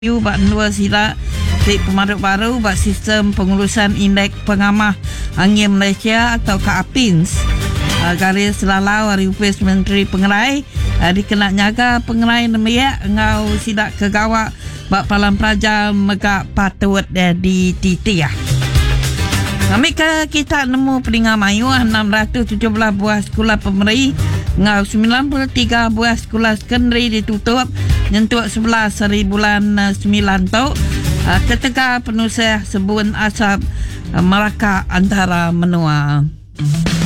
bak dua sila Tik Pemaduk Baru bak sistem pengurusan indeks pengamah angin Malaysia atau KAPINS. Garis selalau hari upis Menteri Pengerai dikenak nyaga pengerai nemiak ngau sidak kegawak bak palang pelajar megak patut di titiah. Kami kita nemu peringah mayu 617 buah sekolah pemerintah ngau 93 buah sekolah sekondari ditutup nyentuk 11 hari bulan 9 tu ketika penusah sebun asap Melaka antara menua.